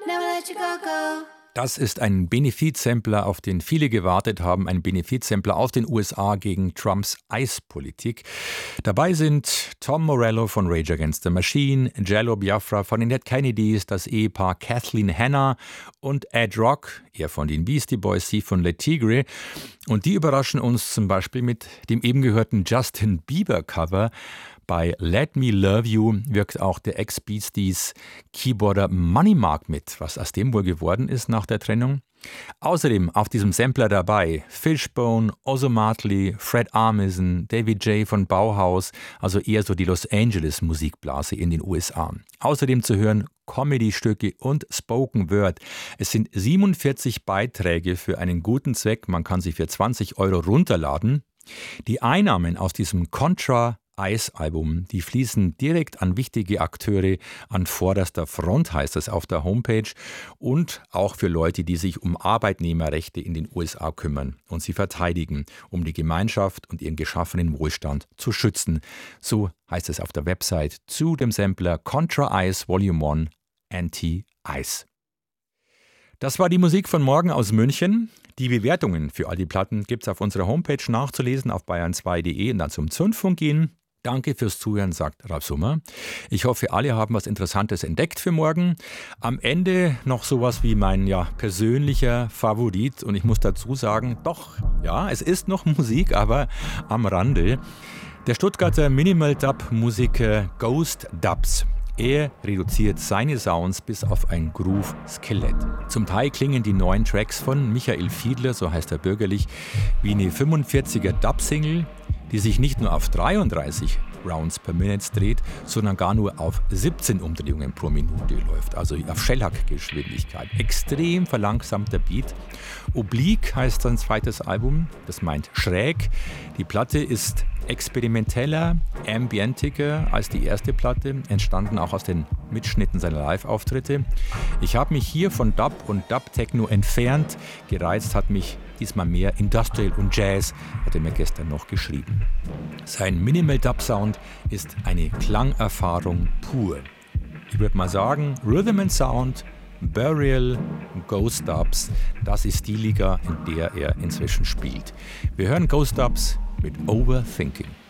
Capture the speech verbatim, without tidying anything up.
never let you go, go. Das ist ein Benefizsampler, auf den viele gewartet haben. Ein Benefizsampler aus den U S A gegen Trumps Eispolitik. Dabei sind Tom Morello von Rage Against the Machine, Jello Biafra von den Dead Kennedys, das Ehepaar Kathleen Hanna und Ed Rock, er von den Beastie Boys, sie von Le Tigre. Und die überraschen uns zum Beispiel mit dem eben gehörten Justin Bieber-Cover. Bei Let Me Love You wirkt auch der Ex-Beasties Keyboarder Money Mark mit, was aus dem wohl geworden ist nach der Trennung. Außerdem auf diesem Sampler dabei Fishbone, Ozzo Martley, Fred Armisen, David J. von Bauhaus, also eher so die Los Angeles Musikblase in den U S A. Außerdem zu hören Comedy-Stücke und Spoken Word. Es sind siebenundvierzig Beiträge für einen guten Zweck. Man kann sie für zwanzig Euro runterladen. Die Einnahmen aus diesem Contra Ice-Album, die fließen direkt an wichtige Akteure an vorderster Front, heißt es auf der Homepage, und auch für Leute, die sich um Arbeitnehmerrechte in den U S A kümmern und sie verteidigen, um die Gemeinschaft und ihren geschaffenen Wohlstand zu schützen. So heißt es auf der Website zu dem Sampler Contra Ice Volume eins Anti-Ice. Das war die Musik von morgen aus München. Die Bewertungen für all die Platten gibt es auf unserer Homepage nachzulesen, auf bayern zwei punkt de und dann zum Zündfunk gehen. Danke fürs Zuhören, sagt Ralf Summer. Ich hoffe, alle haben was Interessantes entdeckt für morgen. Am Ende noch sowas wie mein ja, persönlicher Favorit. Und ich muss dazu sagen, doch, ja, es ist noch Musik, aber am Rande. Der Stuttgarter Minimal-Dub-Musiker Ghost Dubs. Er reduziert seine Sounds bis auf ein Groove-Skelett. Zum Teil klingen die neuen Tracks von Michael Fiedler, so heißt er bürgerlich, wie eine fünfundvierziger Dub-Single, die sich nicht nur auf dreiunddreißig Rounds per Minute dreht, sondern gar nur auf siebzehn Umdrehungen pro Minute läuft, also auf Shellac-Geschwindigkeit. Extrem verlangsamter Beat. Oblique heißt sein zweites Album, das meint schräg. Die Platte ist experimenteller, ambientiger als die erste Platte, entstanden auch aus den Mitschnitten seiner Live-Auftritte. Ich habe mich hier von Dub und Dub-Techno entfernt. Gereizt hat mich diesmal mehr Industrial und Jazz, hat er mir gestern noch geschrieben. Sein Minimal-Dub-Sound ist eine Klangerfahrung pur. Ich würde mal sagen, Rhythm and Sound, Burial, Ghost Dubs, das ist die Liga, in der er inzwischen spielt. Wir hören Ghost Dubs mit Overthinking.